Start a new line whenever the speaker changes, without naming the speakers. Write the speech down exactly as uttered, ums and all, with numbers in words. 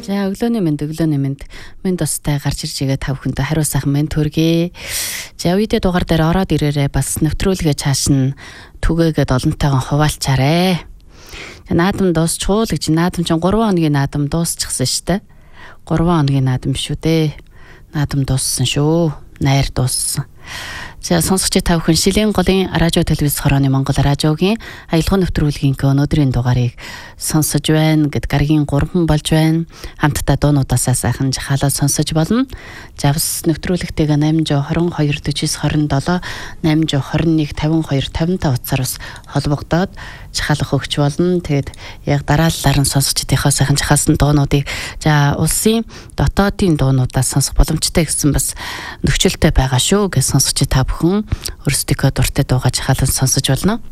За өглөөний мэнд өглөөний мэнд минь тустай гарч ирж байгаа тав хүнтэй хариу сайхан минь төргий. За үедээ дугаар дээр ороод ирээрээ бас нэвтрүүлгээ чааш нь түгээгээд олонтойгоо хуваалцаарэ. Наадам дуусчихвол гэж наадам чинь гурван хоногийн наадам дуусчихсан шүү дээ. гурван хоногийн наадам шүү дээ. Наадам дууссан шүү. Найр дууссан. За сонсогч та бүхэн Шилийн голын радио телевиз хорооны Монгол радиогийн аялал нэвтрүүлгийн өнөөдрийн дугаарыг сонсож байна гэд гарагийн гурван болж байна. Хамтдаа дуунуудаас сайхан жахалаад сонсож болно. За бас нэвтрүүлэгтэйгээ найман двадцать хоёр дөрвис двадцать семь найман двадцать один пятьдесят two пятьдесят утсаар бас холбогдоод жахалах өгч болно. Тэгээд яг дараалалаар нь сонсогчдийнхоо сайхан жахалсан дуунуудыг за улсын дотоодын дуунуудаас сонсох боломжтой гэсэн бас нөхцөлтэй байгаа шүү гэж сонсогч та бүхэн өөрсдийнхөө дуртай дуугаа жахалан сонсож болно.